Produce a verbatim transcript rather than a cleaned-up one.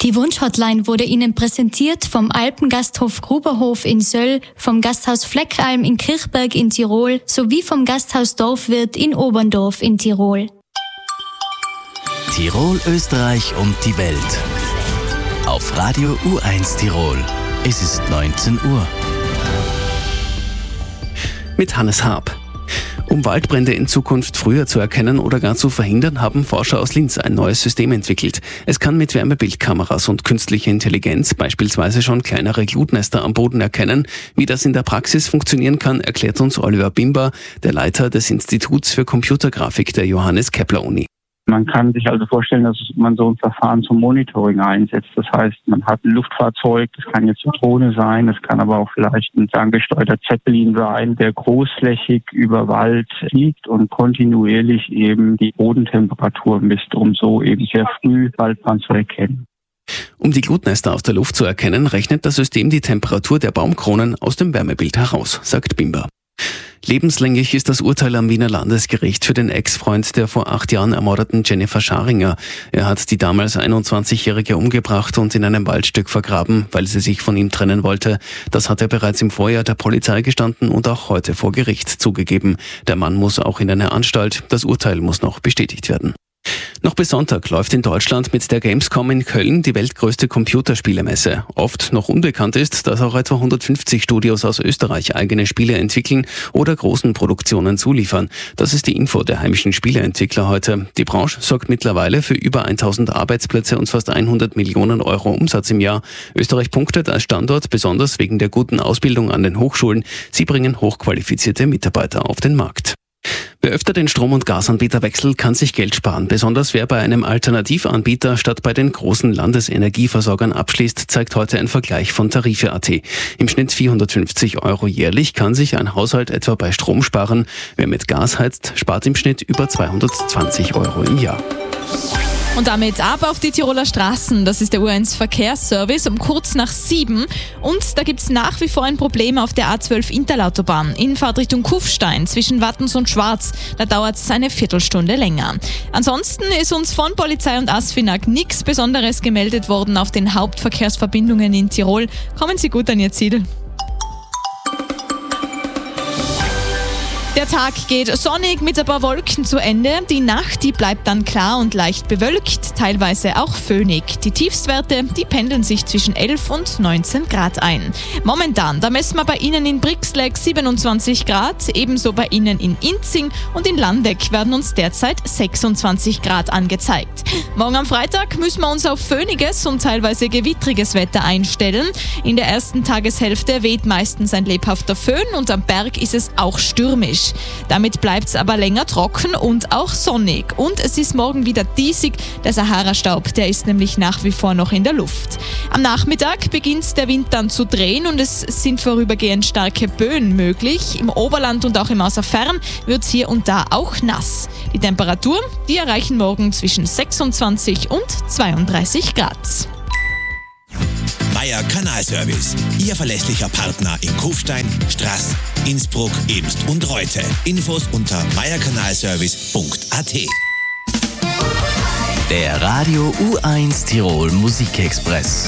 Die Wunschhotline wurde Ihnen präsentiert vom Alpengasthof Gruberhof in Söll, vom Gasthaus Fleckralm in Kirchberg in Tirol sowie vom Gasthaus Dorfwirt in Oberndorf in Tirol. Tirol, Österreich und die Welt. Auf Radio U eins Tirol. Es ist neunzehn Uhr. Mit Hannes Haab. Um Waldbrände in Zukunft früher zu erkennen oder gar zu verhindern, haben Forscher aus Linz ein neues System entwickelt. Es kann mit Wärmebildkameras und künstlicher Intelligenz beispielsweise schon kleinere Glutnester am Boden erkennen. Wie das in der Praxis funktionieren kann, erklärt uns Oliver Bimber, der Leiter des Instituts für Computergrafik der Johannes Kepler Uni. Man kann sich also vorstellen, dass man so ein Verfahren zum Monitoring einsetzt. Das heißt, man hat ein Luftfahrzeug, das kann jetzt eine Drohne sein, das kann aber auch vielleicht ein ferngesteuerter Zeppelin sein, der großflächig über Wald fliegt und kontinuierlich eben die Bodentemperatur misst, um so eben sehr früh Waldbrand zu erkennen. Um die Glutnester aus der Luft zu erkennen, rechnet das System die Temperatur der Baumkronen aus dem Wärmebild heraus, sagt Bimber. Lebenslänglich ist das Urteil am Wiener Landesgericht für den Ex-Freund der vor acht Jahren ermordeten Jennifer Scharinger. Er hat die damals einundzwanzigjährige umgebracht und in einem Waldstück vergraben, weil sie sich von ihm trennen wollte. Das hat er bereits im Vorjahr der Polizei gestanden und auch heute vor Gericht zugegeben. Der Mann muss auch in eine Anstalt. Das Urteil muss noch bestätigt werden. Noch bis Sonntag läuft in Deutschland mit der Gamescom in Köln die weltgrößte Computerspielemesse. Oft noch unbekannt ist, dass auch etwa hundertfünfzig Studios aus Österreich eigene Spiele entwickeln oder großen Produktionen zuliefern. Das ist die Info der heimischen Spieleentwickler heute. Die Branche sorgt mittlerweile für über tausend Arbeitsplätze und fast hundert Millionen Euro Umsatz im Jahr. Österreich punktet als Standort besonders wegen der guten Ausbildung an den Hochschulen. Sie bringen hochqualifizierte Mitarbeiter auf den Markt. Wer öfter den Strom- und Gasanbieter wechselt, kann sich Geld sparen. Besonders wer bei einem Alternativanbieter statt bei den großen Landesenergieversorgern abschließt, zeigt heute ein Vergleich von Tarife punkt at. Im Schnitt vierhundertfünfzig Euro jährlich kann sich ein Haushalt etwa bei Strom sparen. Wer mit Gas heizt, spart im Schnitt über zweihundertzwanzig Euro im Jahr. Und damit ab auf die Tiroler Straßen. Das ist der U eins Verkehrsservice um kurz nach sieben. Und da gibt's nach wie vor ein Problem auf der A zwölf Interlautobahn. Infahrt Richtung Kufstein zwischen Wattens und Schwarz. Da dauert es eine Viertelstunde länger. Ansonsten ist uns von Polizei und ASFINAG nichts Besonderes gemeldet worden auf den Hauptverkehrsverbindungen in Tirol. Kommen Sie gut an Ihr Ziel. Der Tag geht sonnig mit ein paar Wolken zu Ende. Die Nacht, die bleibt dann klar und leicht bewölkt, teilweise auch föhnig. Die Tiefstwerte, die pendeln sich zwischen elf und neunzehn Grad ein. Momentan, da messen wir bei Ihnen in Brixleck siebenundzwanzig Grad, ebenso bei Ihnen in Inzing und in Landeck werden uns derzeit sechsundzwanzig Grad angezeigt. Morgen am Freitag müssen wir uns auf föhniges und teilweise gewittriges Wetter einstellen. In der ersten Tageshälfte weht meistens ein lebhafter Föhn und am Berg ist es auch stürmisch. Damit bleibt es aber länger trocken und auch sonnig. Und es ist morgen wieder diesig. Der Sahara-Staub, der ist nämlich nach wie vor noch in der Luft. Am Nachmittag beginnt der Wind dann zu drehen und es sind vorübergehend starke Böen möglich. Im Oberland und auch im Außerfern wird es hier und da auch nass. Die Temperaturen, die erreichen morgen zwischen sechsundzwanzig und zweiunddreißig Grad. Meier Kanalservice, Ihr verlässlicher Partner in Kufstein, Straß, Innsbruck, Imst und Reute. Infos unter meier kanalservice punkt at. Der Radio U eins Tirol Musikexpress.